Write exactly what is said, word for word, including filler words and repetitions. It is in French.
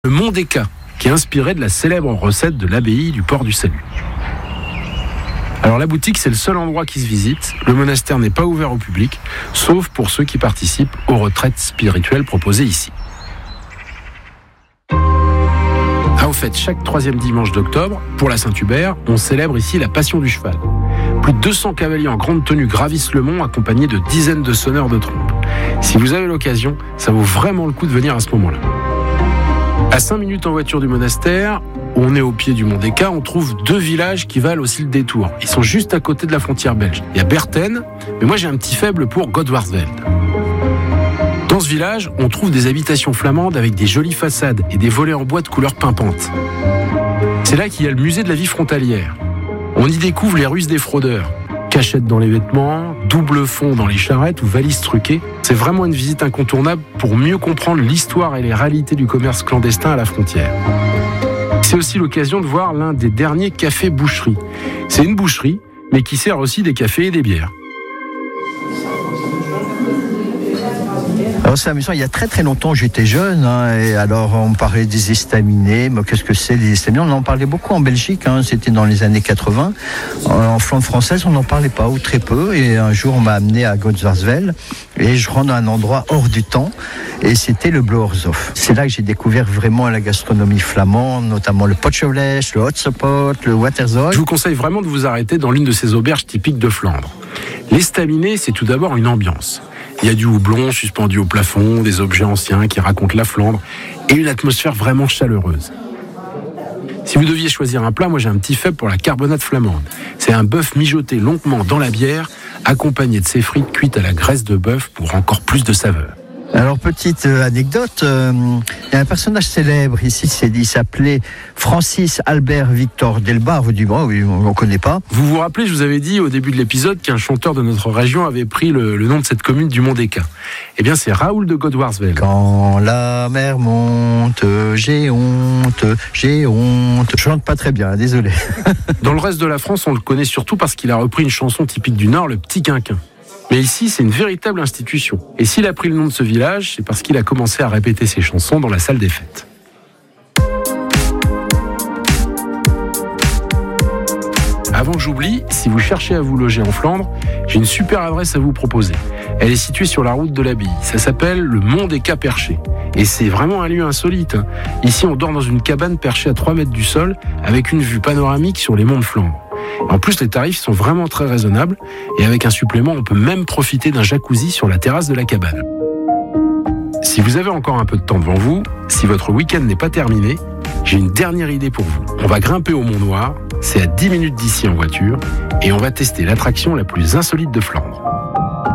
Le Mont des Cas, qui est inspiré de la célèbre recette de l'abbaye du Port du Salut. Alors la boutique, c'est le seul endroit qui se visite. Le monastère n'est pas ouvert au public, sauf pour ceux qui participent aux retraites spirituelles proposées ici. Ah, au fait, chaque troisième dimanche d'octobre, pour la Saint-Hubert, on célèbre ici la Passion du cheval. Plus de deux cents cavaliers en grande tenue gravissent le mont, accompagnés de dizaines de sonneurs de trompes. Si vous avez l'occasion, ça vaut vraiment le coup de venir à ce moment-là. À cinq minutes en voiture du monastère, on est au pied du Mont des Cas, on trouve deux villages qui valent aussi le détour. Ils sont juste à côté de la frontière belge. Il y a Berten, mais moi j'ai un petit faible pour Godwarsveld. Dans ce village, on trouve des habitations flamandes avec des jolies façades et des volets en bois de couleur pimpante. C'est là qu'il y a le musée de la vie frontalière. On y découvre les ruses des fraudeurs. Cachettes dans les vêtements, double fond dans les charrettes ou valises truquées. C'est vraiment une visite incontournable pour mieux comprendre l'histoire et les réalités du commerce clandestin à la frontière. C'est aussi l'occasion de voir l'un des derniers cafés-boucheries. C'est une boucherie, mais qui sert aussi des cafés et des bières. Alors c'est amusant, il y a très très longtemps j'étais jeune, hein, et alors on parlait des estaminets, mais qu'est-ce que c'est les estaminets? On en parlait beaucoup en Belgique, hein, c'était dans les années quatre-vingts. En Flandre française on n'en parlait pas, ou très peu, et un jour on m'a amené à Godwarsveld, et je rentre dans un endroit hors du temps, et c'était le Bloorshof. C'est là que j'ai découvert vraiment la gastronomie flamande, notamment le potchevlees, le hotsepot, le waterzooi. Je vous conseille vraiment de vous arrêter dans l'une de ces auberges typiques de Flandre. L'estaminet, c'est tout d'abord une ambiance. Il y a du houblon suspendu au plafond, des objets anciens qui racontent la Flandre et une atmosphère vraiment chaleureuse. Si vous deviez choisir un plat, moi j'ai un petit faible pour la carbonade flamande. C'est un bœuf mijoté longuement dans la bière, accompagné de ses frites cuites à la graisse de bœuf pour encore plus de saveur. Alors, petite euh, anecdote, euh, il y a un personnage célèbre ici, c'est, il s'appelait Francis Albert Victor Delbar, vous dites, bon, oui, on ne connaît pas. Vous vous rappelez, je vous avais dit au début de l'épisode qu'un chanteur de notre région avait pris le, le nom de cette commune du Mont des Cas. Eh bien, c'est Raoul de Godwarsveld. Quand la mer monte, j'ai honte, j'ai honte. Je chante pas très bien, désolé. Dans le reste de la France, on le connaît surtout parce qu'il a repris une chanson typique du Nord, le Petit Quinquin. Mais ici, c'est une véritable institution. Et s'il a pris le nom de ce village, c'est parce qu'il a commencé à répéter ses chansons dans la salle des fêtes. Avant que j'oublie, si vous cherchez à vous loger en Flandre, j'ai une super adresse à vous proposer. Elle est située sur la route de l'Abbaye. Ça s'appelle le Mont des Cas perché. Et c'est vraiment un lieu insolite. Hein. Ici, on dort dans une cabane perchée à trois mètres du sol, avec une vue panoramique sur les monts de Flandre. En plus, les tarifs sont vraiment très raisonnables et avec un supplément, on peut même profiter d'un jacuzzi sur la terrasse de la cabane. Si vous avez encore un peu de temps devant vous, si votre week-end n'est pas terminé, j'ai une dernière idée pour vous. On va grimper au Mont Noir, c'est à dix minutes d'ici en voiture et on va tester l'attraction la plus insolite de Flandre.